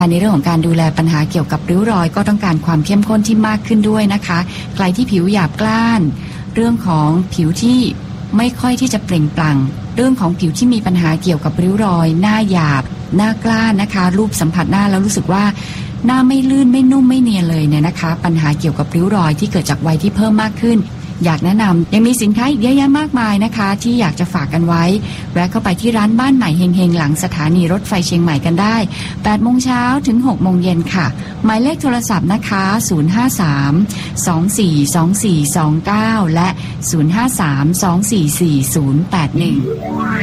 ในเรื่องของการดูแลปัญหาเกี่ยวกับริ้วรอยก็ต้องการความเข้มข้นที่มากขึ้นด้วยนะคะใครที่ผิวหยาบกร้านเรื่องของผิวที่ไม่ค่อยที่จะเปล่งปลั่งเรื่องของผิวที่มีปัญหาเกี่ยวกับริ้วรอยหน้าหยาบหน้ากล้านนะคะรูปสัมผัสหน้าแล้วรู้สึกว่าหน้าไม่ลื่นไม่นุ่มไม่เนียนเลยเนี่ยนะคะปัญหาเกี่ยวกับริ้วรอยที่เกิดจากวัยที่เพิ่มมากขึ้นอยากแนะนำยังมีสินค้าอีกเยอะแยะมากมายนะคะที่อยากจะฝากกันไว้แวะเข้าไปที่ร้านบ้านใหม่เฮงๆหลังสถานีรถไฟเชียงใหม่กันได้ 8 โมงเช้าถึง 6 โมงเย็นค่ะหมายเลขโทรศัพท์นะคะ 053-242429 และ 053-244-081